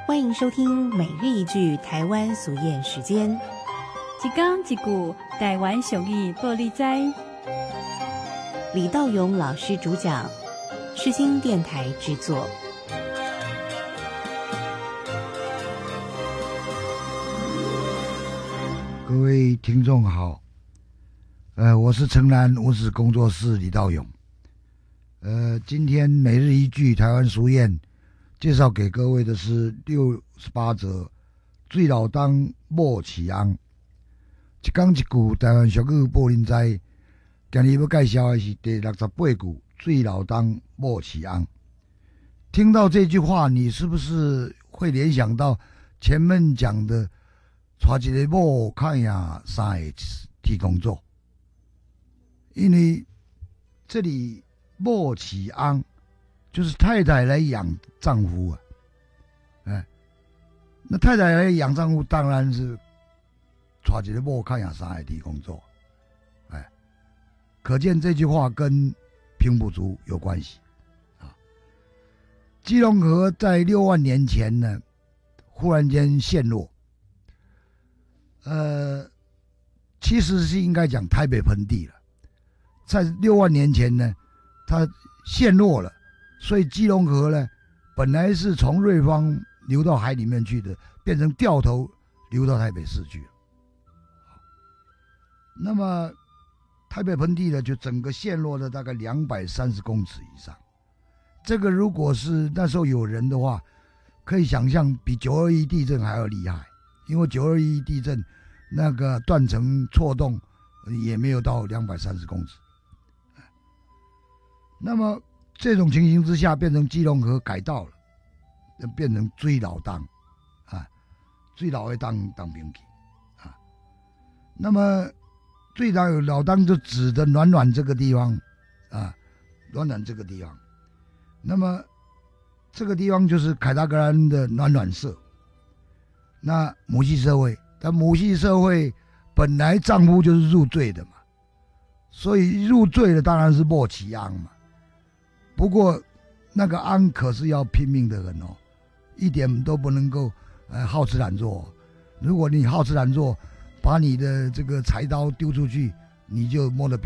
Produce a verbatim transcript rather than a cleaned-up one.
欢迎收听每日一句台湾俗谚时间。 一天一句台湾俗语报你知。 李道勇老师主讲，世新电台制作。 各位听众好，呃，我是城南文史工作室李道勇。呃，今天每日一句台湾俗谚介绍给各位的是六十八则水老当某饲翁。一讲一句台湾俗语报恁知，今日要介绍的是第六十八句水老当某饲翁。听到这句话，你是不是会联想到前面讲的带一个某看呀三个提工作？因为这里某饲翁就是太太来养丈夫啊，哎，那太太来养丈夫，当然是带一个某看呀三个提工作，哎，可见这句话跟平埔族有关系啊。基隆河在六万年前呢，忽然间陷落。呃，其实是应该讲台北盆地了，在六万年前呢，它陷落了，所以基隆河呢，本来是从瑞芳流到海里面去的，变成掉头流到台北市去了。那么台北盆地呢，就整个陷落了大概两百三十公尺以上。这个如果是那时候有人的话，可以想象比九二一地震还要厉害，因为九二一地震那个断层错动也没有到两百三十公尺。那么这种情形之下，变成基隆河改道了，变成水老当啊，水老的当当兵去啊。那么水老老当就指的暖暖这个地方啊，暖暖这个地方。那么这个地方就是凯达格兰的暖暖社，那母系社会，但母系社会本来丈夫就是入赘的嘛，所以入赘的当然是某饲翁嘛。不过那个翁可是要拼命的很哦，一点都不能够呃好吃懒做。如果你好吃懒做，把你的这个柴刀丢出去，你就摸得